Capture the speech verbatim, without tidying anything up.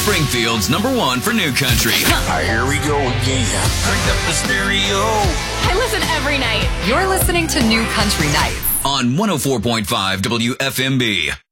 Springfield's number one for new country. All right, here we go again. Crank up the stereo. I listen every night. You're listening to New Country Nights On one oh four point five W F M B.